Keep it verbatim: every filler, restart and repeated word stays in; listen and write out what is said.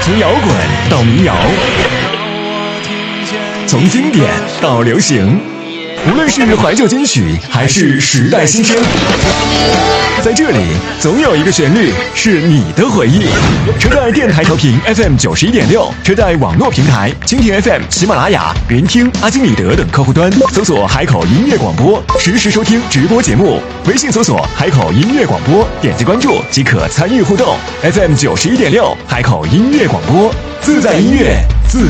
从摇滚到民谣，从经典到流行，无论是怀旧金曲还是时代新声，在这里总有一个旋律是你的回忆。车载电台调频 F M 九十一点六，车载网络平台蜻蜓 F M、喜马拉雅、云听、阿基米德等客户端搜索海口音乐广播，实时收听直播节目。微信搜索海口音乐广播，点击关注即可参与互动。F M 九十一点六，海口音乐广播，自在音乐。